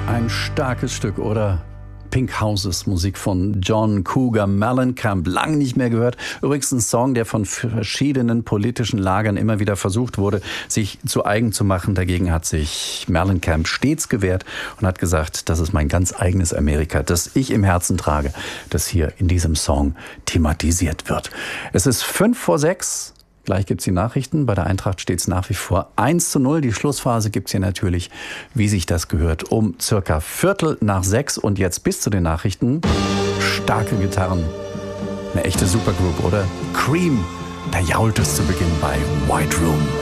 Ein starkes Stück, oder? Pink Houses, Musik von John Cougar Mellencamp, lang nicht mehr gehört. Übrigens ein Song, der von verschiedenen politischen Lagern immer wieder versucht wurde, sich zu eigen zu machen. Dagegen hat sich Mellencamp stets gewehrt und hat gesagt, das ist mein ganz eigenes Amerika, das ich im Herzen trage, das hier in diesem Song thematisiert wird. Es ist 5:06. Gleich gibt's die Nachrichten. Bei der Eintracht steht's nach wie vor 1:0. Die Schlussphase gibt's hier natürlich, wie sich das gehört, um circa 5:45. Und jetzt bis zu den Nachrichten. Starke Gitarren. Eine echte Supergroup, oder? Cream. Da jault es zu Beginn bei White Room.